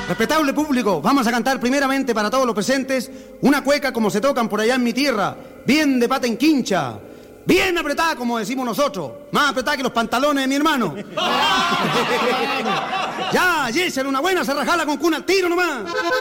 Respetable público, vamos a cantar primeramente para todos los presentes una cueca como se tocan por allá en mi tierra, bien de pata en quincha, bien apretada como decimos nosotros, más apretada que los pantalones de mi hermano. Ya, Yesel, una buena cerrajala con cuna al tiro nomás.